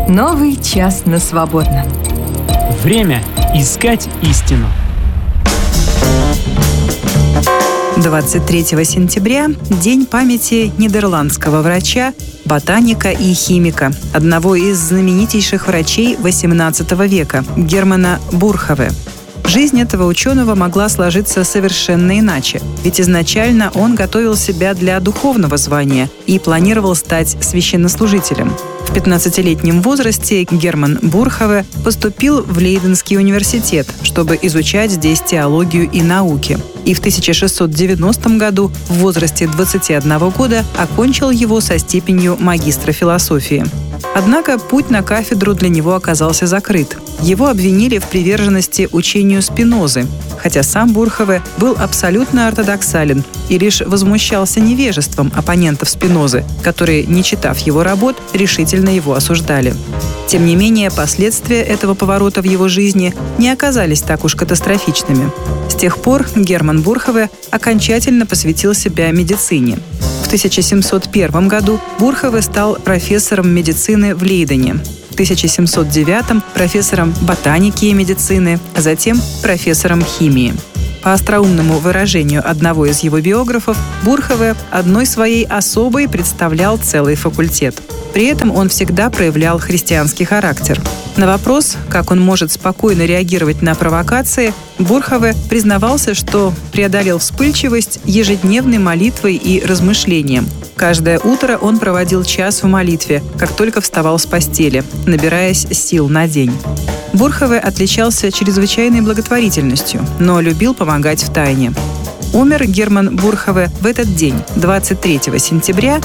Новый час на свободном. Время искать истину. 23 сентября – День памяти нидерландского врача, ботаника и химика, одного из знаменитейших врачей XVIII века – Германа Бурхове. Жизнь этого ученого могла сложиться совершенно иначе, ведь изначально он готовил себя для духовного звания и планировал стать священнослужителем. В 15-летнем возрасте Герман Бурхове поступил в Лейденский университет, чтобы изучать здесь теологию и науки. И в 1690 году, в возрасте 21 года, окончил его со степенью магистра философии. Однако путь на кафедру для него оказался закрыт. Его обвинили в приверженности учению Спинозы, хотя сам Бурхове был абсолютно ортодоксален и лишь возмущался невежеством оппонентов Спинозы, которые, не читав его работ, решительно его осуждали. Тем не менее, последствия этого поворота в его жизни не оказались так уж катастрофичными. С тех пор Герман Бурхове окончательно посвятил себя медицине. В 1701 году Бурхове стал профессором медицины в Лейдене. В 1709 – профессором ботаники и медицины, а затем профессором химии. По остроумному выражению одного из его биографов, Бурхове одной своей особой представлял целый факультет. При этом он всегда проявлял христианский характер. На вопрос, как он может спокойно реагировать на провокации, Бурхове признавался, что преодолел вспыльчивость ежедневной молитвой и размышлением. Каждое утро он проводил час в молитве, как только вставал с постели, набираясь сил на день. Бурхове отличался чрезвычайной благотворительностью, но любил помогать втайне. Умер Герман Бурхове в этот день, 23 сентября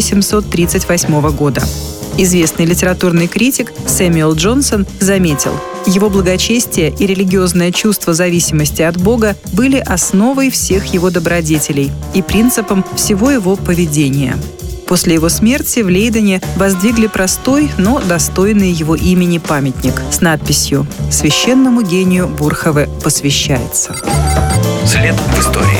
1738 года. Известный литературный критик Сэмюэл Джонсон заметил, его благочестие и религиозное чувство зависимости от Бога были основой всех его добродетелей и принципом всего его поведения. После его смерти в Лейдене воздвигли простой, но достойный его имени памятник с надписью «Священному гению Бурхове посвящается». След в истории.